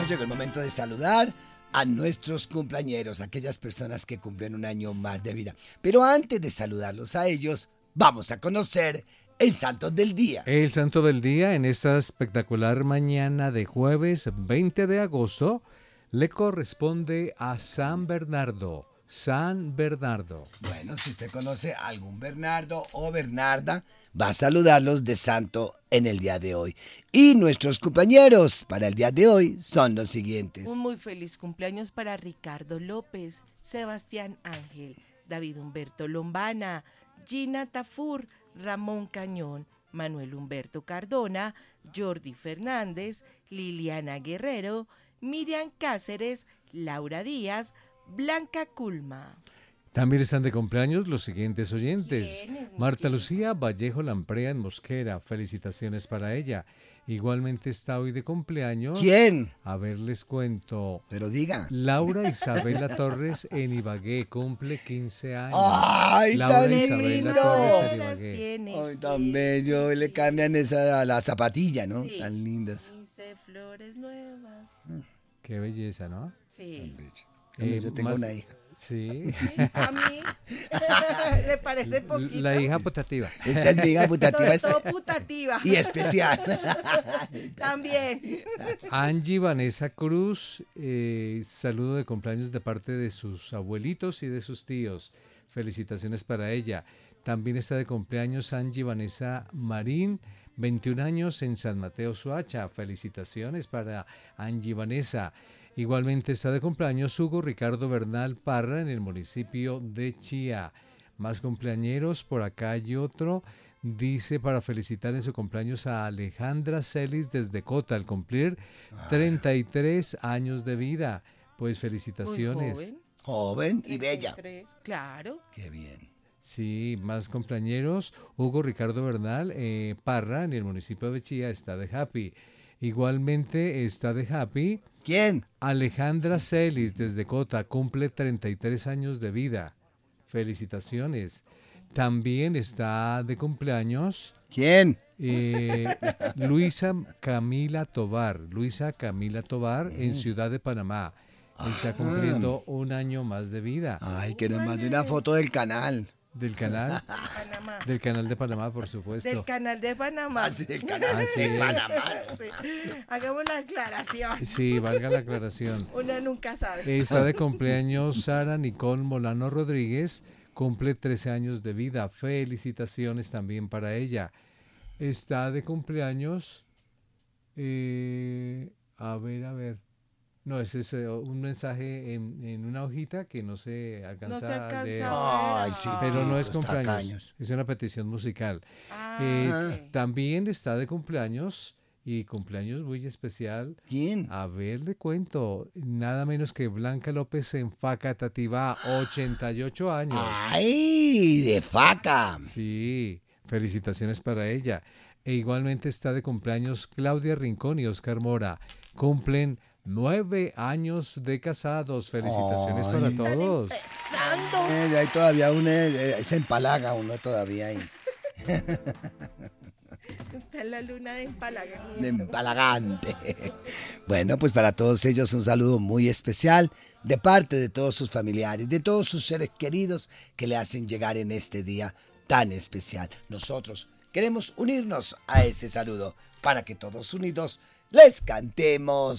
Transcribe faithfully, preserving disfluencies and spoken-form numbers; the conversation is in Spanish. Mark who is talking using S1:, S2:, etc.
S1: llegó el momento de saludar a nuestros cumpleañeros, aquellas personas que cumplen un año más de vida. Pero antes de saludarlos a ellos, vamos a conocer el santo del día.
S2: El santo del día en esta espectacular mañana de jueves veinte de agosto le corresponde a San Bernardo. San Bernardo.
S1: Bueno, si usted conoce a algún Bernardo o Bernarda, va a saludarlos de santo en el día de hoy. Y nuestros compañeros para el día de hoy son los siguientes.
S3: Un muy feliz cumpleaños para Ricardo López, Sebastián Ángel, David Humberto Lombana, Gina Tafur, Ramón Cañón, Manuel Humberto Cardona, Jordi Fernández, Liliana Guerrero, Miriam Cáceres, Laura Díaz, Blanca Culma.
S2: También están de cumpleaños los siguientes oyentes.
S3: ¿Quiénes?
S2: Marta Lucía Vallejo Lamprea en Mosquera, felicitaciones para ella. Igualmente está hoy de cumpleaños.
S1: ¿Quién?
S2: A ver, les cuento.
S1: Pero diga.
S2: Laura Isabela Torres en Ibagué, cumple quince años.
S1: ¡Ay,
S2: Laura
S1: tan
S2: Isabela
S1: lindo!
S2: Torres en Ibagué.
S3: Tienes,
S1: Ay, tan bello. Le cambian esa a la zapatilla, ¿no?
S3: Sí.
S1: Tan lindas.
S3: quince flores nuevas.
S2: Qué belleza, ¿no?
S3: Sí.
S1: Bueno,
S2: Eh,
S1: yo tengo
S2: más-
S1: una hija.
S2: Sí.
S3: A mí le parece poquito.
S2: La hija putativa.
S1: Esta es mi hija
S3: Todo,
S1: putativa
S3: todo putativa.
S1: y especial.
S3: También.
S2: Angie Vanessa Cruz, eh, saludo de cumpleaños de parte de sus abuelitos y de sus tíos. Felicitaciones para ella. También está de cumpleaños Angie Vanessa Marín, veintiún años en San Mateo Soacha. Felicitaciones para Angie Vanessa. Igualmente está de cumpleaños Hugo Ricardo Bernal Parra en el municipio de Chía. Más cumpleañeros, por acá hay otro. Dice para felicitar en su cumpleaños a Alejandra Celis desde Cota al cumplir treinta y tres años de vida. Pues
S3: Muy
S2: felicitaciones.
S3: joven.
S1: Joven y bella.
S3: treinta y tres, claro.
S1: Qué bien.
S2: Sí, más cumpleañeros. Hugo Ricardo Bernal eh, Parra en el municipio de Chía está de happy. Igualmente está de happy
S1: ¿Quién?
S2: Alejandra Celis desde Cota, cumple treinta y tres años de vida. Felicitaciones. También está de cumpleaños
S1: ¿Quién?
S2: eh, Luisa Camila Tobar. Luisa Camila Tobar en Ciudad de Panamá. Está cumpliendo un año más de vida.
S1: Ay, que nos mande una foto del canal.
S2: Del canal,
S3: Panamá.
S2: del canal de Panamá, por supuesto.
S3: Del canal de Panamá.
S1: Así del canal
S2: Así
S1: de
S2: es.
S1: Panamá.
S3: Sí. Hagamos la aclaración.
S2: Sí, valga la aclaración.
S3: Uno nunca sabe.
S2: Está de cumpleaños Sara Nicole Molano Rodríguez, cumple trece años de vida. Felicitaciones también para ella. Está de cumpleaños, eh, a ver, a ver. No, ese es eh, un mensaje en, en una hojita que no se alcanza,
S3: No se alcanza
S2: a leer.
S3: a
S1: Ay,
S3: ver.
S1: sí,
S2: Pero no
S1: los
S2: es cumpleaños,
S1: tacaños.
S2: es una petición musical.
S3: Ah,
S2: Eh,
S3: ok.
S2: También está de cumpleaños y cumpleaños muy especial.
S1: ¿Quién?
S2: A ver, le cuento, nada menos que Blanca López en Facatativá, ochenta y ocho años.
S1: ¡Ay! De faca.
S2: Sí, felicitaciones para ella. E igualmente está de cumpleaños Claudia Rincón y Oscar Mora. Cumplen nueve años de casados. Felicitaciones
S1: Ay.
S2: para
S3: Están
S2: todos.
S3: empezando.
S1: Eh, ahí todavía uno eh, se empalaga uno todavía ahí.
S3: Está en la luna de empalaga.
S1: De empalagante. Bueno, pues para todos ellos un saludo muy especial de parte de todos sus familiares, de todos sus seres queridos que le hacen llegar en este día tan especial. Nosotros queremos unirnos a ese saludo para que todos unidos les cantemos.